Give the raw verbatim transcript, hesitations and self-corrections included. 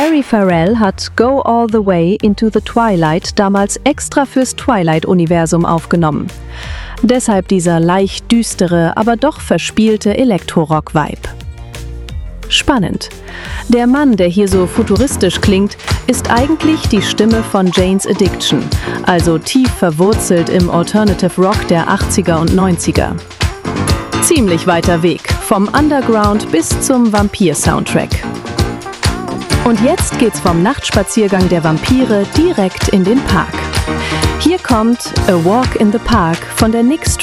Gary Farrell hat Go All the Way into the Twilight damals extra fürs Twilight-Universum aufgenommen. Deshalb dieser leicht düstere, aber doch verspielte Elektro-Rock-Vibe. Spannend. Der Mann, der hier so futuristisch klingt, ist eigentlich die Stimme von Jane's Addiction, also tief verwurzelt im Alternative Rock der achtziger und neunziger. Ziemlich weiter Weg, vom Underground bis zum Vampir-Soundtrack. Und jetzt geht's vom Nachtspaziergang der Vampire direkt in den Park. Hier kommt A Walk in the Park von der Nick Street